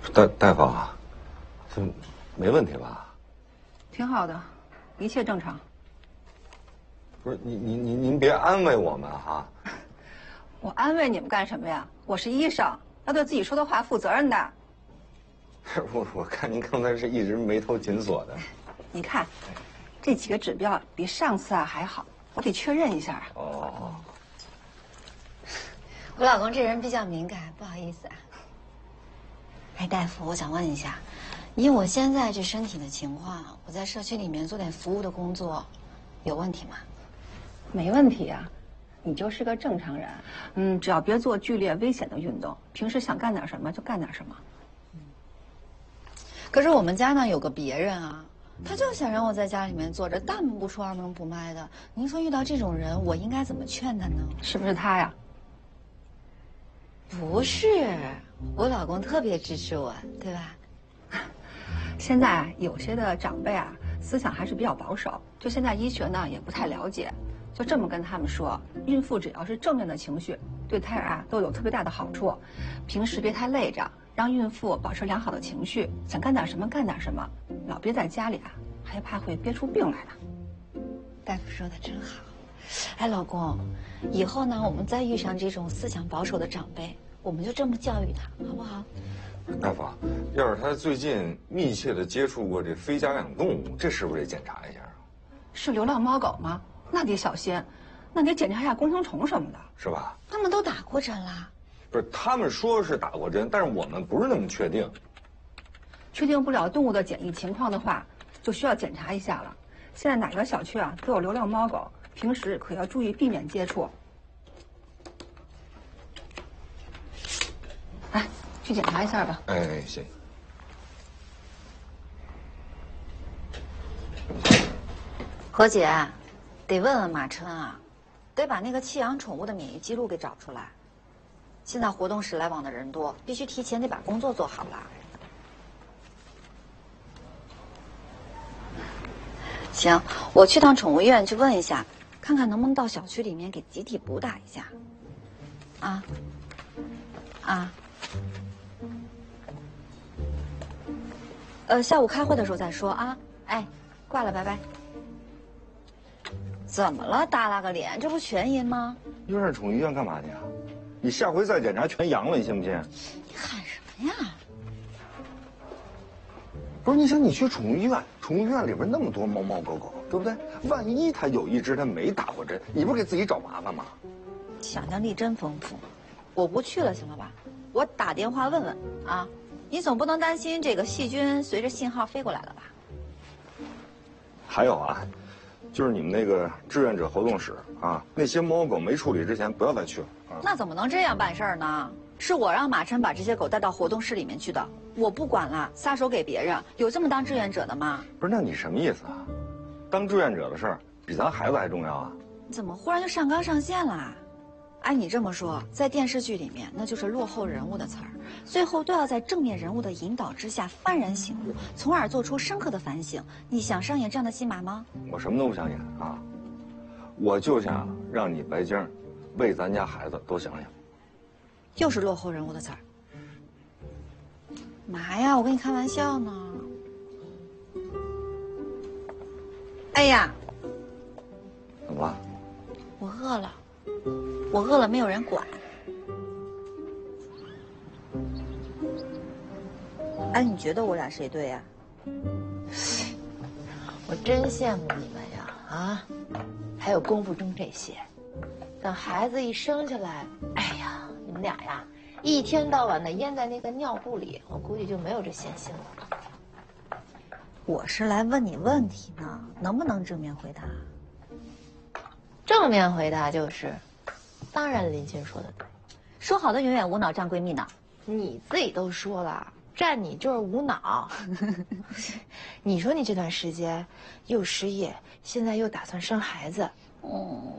大夫啊，这没问题吧？ 挺好的，一切正常。 不是您别安慰我们哈。 我安慰你们干什么呀？我是医生，要对自己说的话负责任的。 我看您刚才是一直眉头紧锁的。 你看，这几个指标比上次还好，我得确认一下。 哦。 我老公这人比较敏感，不好意思啊。哎，大夫，我想问一下，以我现在这身体的情况，我在社区里面做点服务的工作，有问题吗？ 没问题呀，你就是个正常人。只要别做剧烈危险的运动，平时想干点什么就干点什么。 可是我们家呢有个别人啊，他就想让我在家里面坐着，大门不出二门不迈的。您说遇到这种人，我应该怎么劝他呢？ 是不是他呀？ 不是，我老公特别支持我，对吧？ 现在有些的长辈啊，思想还是比较保守，对现在医学呢也不太了解。就这么跟他们说，孕妇只要是正面的情绪，对胎儿啊都有特别大的好处。平时别太累着，让孕妇保持良好的情绪，想干点什么干点什么，老憋在家里啊，还怕会憋出病来呢。 大夫说的真好。哎，老公，以后呢，我们再遇上这种思想保守的长辈，我们就这么教育他，好不好？ 大夫，要是他最近密切的接触过这非家养动物，这是不是得检查一下啊？ 是流浪猫狗吗？那得小心，那得检查一下弓形虫什么的， 是吧？ 他们都打过针啦。 不是，他们说是打过针，但是我们不是那么确定。 确定不了动物的检疫情况的话，就需要检查一下了。现在哪个小区啊都有流浪猫狗，平时可要注意避免接触。来，去检查一下吧。 哎，行。 何姐，得问问马琛啊，得把那个弃养宠物的免疫记录给找出来。现在活动室来往的人多，必须提前得把工作做好了。行，我去趟宠物医院去问一下，看看能不能到小区里面给集体补打一下。下午开会的时候再说啊。哎，挂了，拜拜。怎么了？耷拉个脸，这不全阴吗？ 医院宠物医院干嘛去啊？你下回再检查全阳了，你信不信？ 你喊什么呀？ 不是，你想你去宠物医院，宠物医院里边那么多猫猫狗狗，对不对？万一他有一只他没打过针，你不是给自己找麻烦吗？ 想象力真丰富，我不去了，行了吧？我打电话问问啊，你总不能担心这个细菌随着信号飞过来了吧？ 还有啊，就是你们那个志愿者活动室啊，那些猫狗没处理之前不要再去了啊。 那怎么能这样办事儿呢？是我让马琛把这些狗带到活动室里面去的，我不管了，撒手给别人，有这么当志愿者的吗？ 不是，那你什么意思啊？当志愿者的事儿比咱孩子还重要啊？ 怎么忽然就上纲上线了？哎，你这么说，在电视剧里面那就是落后人物的词儿，最后都要在正面人物的引导之下幡然醒悟，从而做出深刻的反省。你想上演这样的戏码吗？ 我什么都不想演啊，我就想让你白晶为咱家孩子多想想。 又是落后人物的词儿。妈呀，我跟你开玩笑呢。哎呀， 怎么了？ 我饿了，我饿了没有人管。哎，你觉得我俩谁对呀？ 我真羡慕你们呀！啊，还有功夫争这些。等孩子一生下来，哎呀，你们俩呀，一天到晚的淹在那个尿布里，我估计就没有这闲心了。 我是来问你问题呢，能不能正面回答？ 正面回答就是，当然林青说的对， 说好的永远无脑站闺蜜呢？ 你自己都说了，站你就是无脑。你说你这段时间又失业，现在又打算生孩子，